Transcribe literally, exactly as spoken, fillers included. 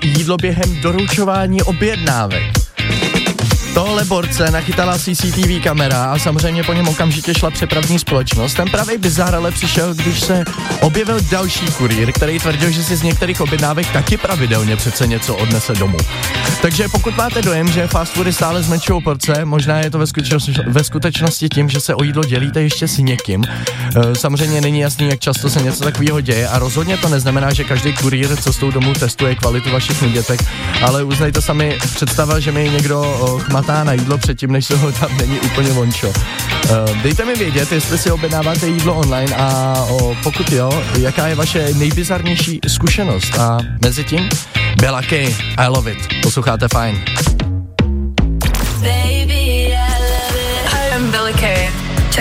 jídlo během doručování objednávek. Tohle borce nachytala C C T V kamera a samozřejmě po něm okamžitě šla přepravní společnost. Ten pravý bizár ale přišel, když se objevil další kurýr, který tvrdil, že si z některých objednávek taky pravidelně přece něco odnese domů. Takže pokud máte dojem, že fast foody stále zmenšují porce, možná je to ve skutečnosti, ve skutečnosti tím, že se o jídlo dělíte ještě s někým. E, samozřejmě není jasný, jak často se něco takového děje a rozhodně to neznamená, že každý kurýr cestou domů testuje kvalitu vašich nugetek, ale uznejte sami, představa, že mi někdo o, chmatá na jídlo předtím, než se ho tam, není úplně vončo. E, dejte mi vědět, jestli si objednáváte jídlo online a o, pokud jo, jaká je vaše nejbizarnější zkušenost a mezi tím Bella K, I love it, posloucháte Fajn.